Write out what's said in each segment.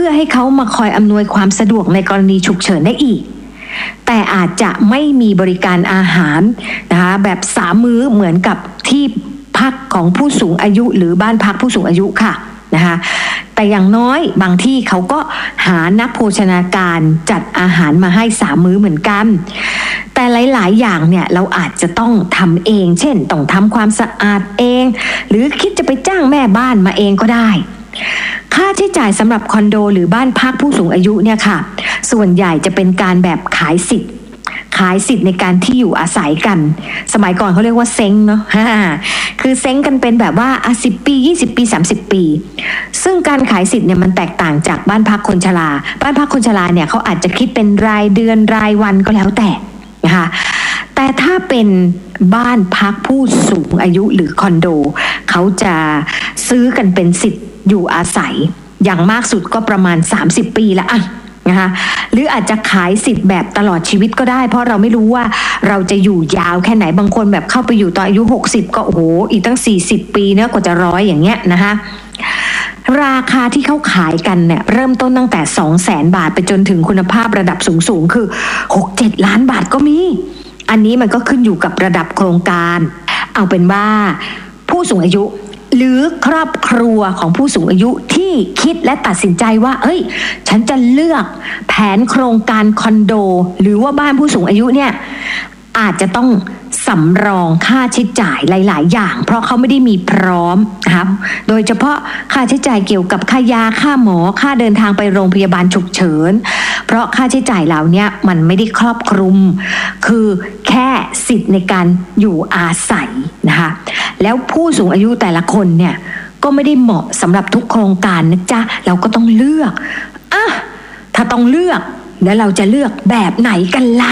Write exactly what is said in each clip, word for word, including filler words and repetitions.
อให้เขามาคอยอำนวยความสะดวกในกรณีฉุกเฉินได้อีกแต่อาจจะไม่มีบริการอาหารนะคะแบบสามมื้อเหมือนกับที่พักของผู้สูงอายุหรือบ้านพักผู้สูงอายุค่ะนะคะแต่อย่างน้อยบางที่เขาก็หานักโภชนาการจัดอาหารมาให้สามมื้อเหมือนกันแต่หลายๆอย่างเนี่ยเราอาจจะต้องทำเองเช่นต้องทำความสะอาดเองหรือคิดจะไปจ้างแม่บ้านมาเองก็ได้ค่าใช้จ่ายสำหรับคอนโดหรือบ้านพักผู้สูงอายุเนี่ยค่ะส่วนใหญ่จะเป็นการแบบขายสิทธิ์ขายสิทธิ์ในการที่อยู่อาศัยกันสมัยก่อนเขาเรียกว่าเซ้งเนาะคือเซ้งกันเป็นแบบว่าอ่ะสิบปียี่สิบปีสามสิบปีซึ่งการขายสิทธิ์เนี่ยมันแตกต่างจากบ้านพักคนชราบ้านพักคนชราเนี่ยเขาอาจจะคิดเป็นรายเดือนรายวันก็แล้วแต่นะคะแต่ถ้าเป็นบ้านพักผู้สูงอายุหรือคอนโดเขาจะซื้อกันเป็นสิทธิ์อยู่อาศัยอย่างมากสุดก็ประมาณสามสิบปีละอ่ะนะคะหรืออาจจะขายสิทธิ์แบบตลอดชีวิตก็ได้เพราะเราไม่รู้ว่าเราจะอยู่ยาวแค่ไหนบางคนแบบเข้าไปอยู่ตอนอายุหกสิบก็โอ้โหอีกตั้งสี่สิบปีเนี่ยกว่าจะร้อยอย่างเงี้ยนะคะราคาที่เขาขายกันเนี่ยเริ่มต้นตั้งแต่ สองแสน บาทไปจนถึงคุณภาพระดับสูงๆคือ หกเจ็ด ล้านบาทก็มีอันนี้มันก็ขึ้นอยู่กับระดับโครงการเอาเป็นว่าผู้สูงอายุหรือครอบครัวของผู้สูงอายุที่คิดและตัดสินใจว่าเอ้ยฉันจะเลือกแผนโครงการคอนโดหรือว่าบ้านผู้สูงอายุเนี่ยอาจจะต้องสำรองค่าใช้จ่ายหลายๆอย่างเพราะเขาไม่ได้มีพร้อมนะครับโดยเฉพาะค่าใช้จ่ายเกี่ยวกับค่ายาค่าหมอค่าเดินทางไปโรงพยาบาลฉุกเฉินเพราะค่าใช้จ่ายเหล่านี้มันไม่ได้ครอบคลุมคือแค่สิทธิ์ในการอยู่อาศัยนะคะแล้วผู้สูงอายุแต่ละคนเนี่ยก็ไม่ได้เหมาะสำหรับทุกโครงการนะจ๊ะเราก็ต้องเลือกอ่ะถ้าต้องเลือกแล้วเราจะเลือกแบบไหนกันล่ะ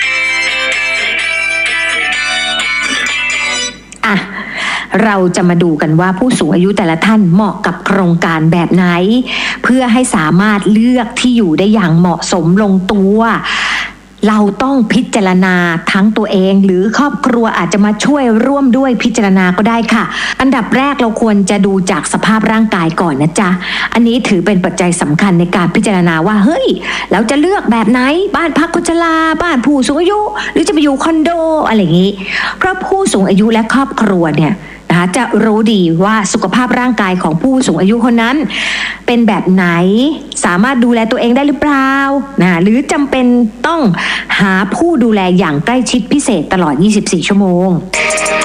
อ่ะเราจะมาดูกันว่าผู้สูงอายุแต่ละท่านเหมาะกับโครงการแบบไหนเพื่อให้สามารถเลือกที่อยู่ได้อย่างเหมาะสมลงตัวเราต้องพิจารณาทั้งตัวเองหรือครอบครัวอาจจะมาช่วยร่วมด้วยพิจารณาก็ได้ค่ะอันดับแรกเราควรจะดูจากสภาพร่างกายก่อนนะจ๊ะอันนี้ถือเป็นปัจจัยสำคัญในการพิจารณาว่าเฮ้ยเราจะเลือกแบบไหนบ้านพักคนชราบ้านผู้สูงอายุหรือจะไปอยู่คอนโดอะไรอย่างนี้เพราะผู้สูงอายุและครอบครัวเนี่ยนะคะจะรู้ดีว่าสุขภาพร่างกายของผู้สูงอายุคนนั้นเป็นแบบไหนสามารถดูแลตัวเองได้หรือเปล่านะหรือจำเป็นต้องหาผู้ดูแลอย่างใกล้ชิดพิเศษตลอดยี่สิบสี่ชั่วโมง